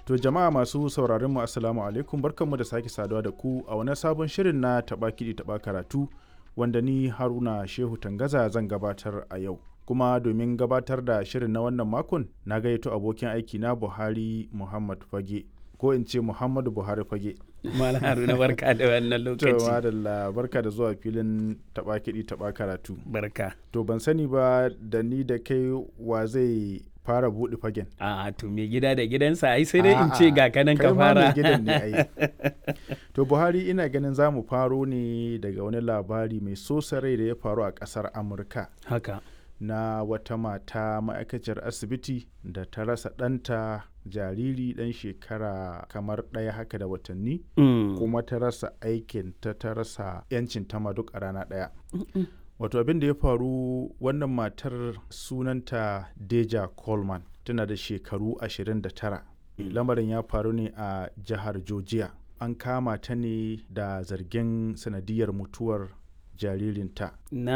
To jama'a masu sauraron mu assalamu alaikum, barkanmu da sake saduwa da ku a wani sabon shirin na taɓa kiɗi taɓa karatu wanda ni Haruna Shehu Tangaza zan gabatar a yau. Kuma domin gabatar da shirin na wannan makon na gayyato abokin aiki na Buhari Muhammad Fage, ko in ce Muhammadu Buhari Fage. Malam Haruna barka da wannan lokaci. To madalla, barka da zuwa filin taɓa kiɗi taɓa karatu. Barka. To ban sani ba da ni da kai wa zai fara buɗe fagen. To mai gida da gidansa ai sai dai in ce ga kanan ka fara. Kai ma mai gidan ne ai. To Buhari, ina ganin za mu faro ne daga wani labari mai sosa rai da ya faru a ƙasar Amurka. Haka. Na wata mata ma'aikaciyar asibiti da ta rasa ɗanta jariri ɗan shekara kamar ɗaya haka da watanni, kuma ta rasa aikin ta rasa 'yancin ta ma duk a rana ɗaya. Wato abin da ya faru, wannan matar sunanta Deja Coleman, tana da shekaru 29. Lamarin ya faru ne a jihar Georgia. An kama ta ne da zargin sanadiyar mutuwar jaririnta.